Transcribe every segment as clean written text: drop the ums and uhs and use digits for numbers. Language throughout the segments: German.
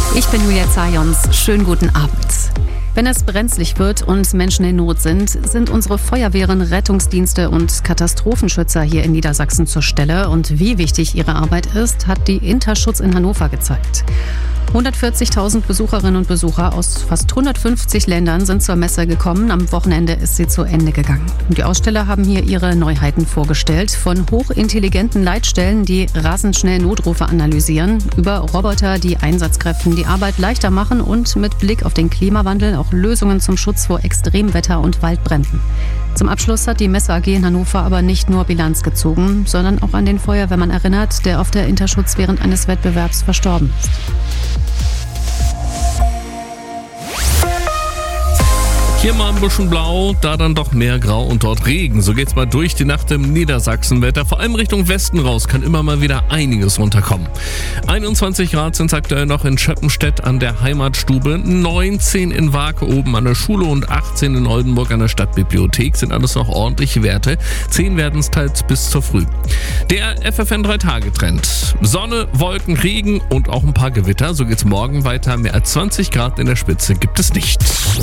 Ich bin Julia Zajons. Schönen guten Abend. Wenn es brenzlig wird und Menschen in Not sind unsere Feuerwehren, Rettungsdienste und Katastrophenschützer hier in Niedersachsen zur Stelle. Und wie wichtig ihre Arbeit ist, hat die Interschutz in Hannover gezeigt. 140.000 Besucherinnen und Besucher aus fast 150 Ländern sind zur Messe gekommen. Am Wochenende ist sie zu Ende gegangen. Die Aussteller haben hier ihre Neuheiten vorgestellt. Von hochintelligenten Leitstellen, die rasend schnell Notrufe analysieren, über Roboter, die Einsatzkräften die Arbeit leichter machen und mit Blick auf den Klimawandel auch Lösungen zum Schutz vor Extremwetter und Waldbränden. Zum Abschluss hat die Messe AG in Hannover aber nicht nur Bilanz gezogen, sondern auch an den Feuerwehrmann erinnert, der auf der Interschutz während eines Wettbewerbs verstorben ist. Hier mal ein bisschen blau, da dann doch mehr grau und dort Regen. So geht's mal durch die Nacht im Niedersachsenwetter. Vor allem Richtung Westen raus kann immer mal wieder einiges runterkommen. 21 Grad sind es aktuell noch in Schöppenstedt an der Heimatstube, 19 in Wake oben an der Schule und 18 in Oldenburg an der Stadtbibliothek sind alles noch ordentliche Werte. 10 werden es teils bis zur Früh. Der FFN 3-Tage-Trend. Sonne, Wolken, Regen und auch ein paar Gewitter. So geht's morgen weiter. Mehr als 20 Grad in der Spitze gibt es nicht.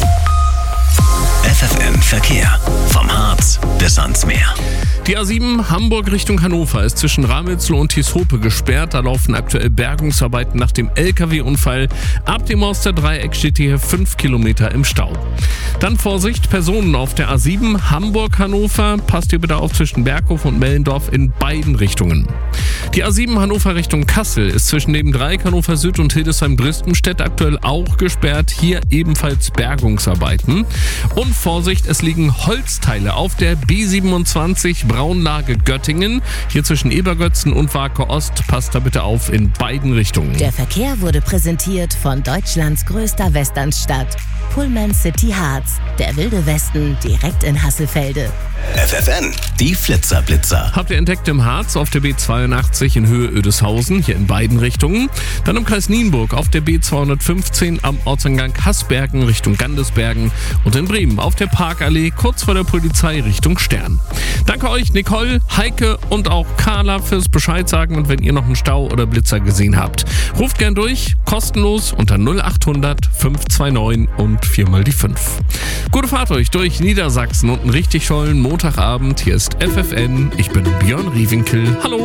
FFN Verkehr. Vom Harz bis ans Meer. Die A7 Hamburg Richtung Hannover ist zwischen Ramelsloh und Tieshope gesperrt. Da laufen aktuell Bergungsarbeiten nach dem LKW-Unfall. Ab dem Morster-Dreieck steht hier 5 Kilometer im Stau. Dann Vorsicht, Personen auf der A7 Hamburg-Hannover. Passt hier bitte auf zwischen Berghof und Mellendorf in beiden Richtungen. Die A7 Hannover Richtung Kassel ist zwischen dem Dreieck Hannover Süd und Hildesheim-Dresdenstedt aktuell auch gesperrt. Hier ebenfalls Bergungsarbeiten. Und Vorsicht, es liegen Holzteile auf der B27 Braunlage Göttingen. Hier zwischen Ebergötzen und Wake Ost. Passt da bitte auf in beiden Richtungen. Der Verkehr wurde präsentiert von Deutschlands größter Westernstadt. Pullman City Harz. Der wilde Westen direkt in Hasselfelde. FFN, die Flitzer-Blitzer. Habt ihr entdeckt im Harz auf der B82 in Höhe Oedeshausen, hier in beiden Richtungen. Dann im Kreis Nienburg auf der B215 am Ortseingang Haßbergen Richtung Gandesbergen. Und in Bremen auf der Parkallee kurz vor der Polizei Richtung Stern. Danke euch Nicole, Heike und auch Carla fürs Bescheid sagen. Und wenn ihr noch einen Stau oder Blitzer gesehen habt, ruft gern durch, kostenlos unter 0800 529 und 4 mal die 5. Gute Fahrt euch durch Niedersachsen und einen richtig tollen Montagabend. Hier ist FFN. Ich bin Björn Riewinkel. Hallo.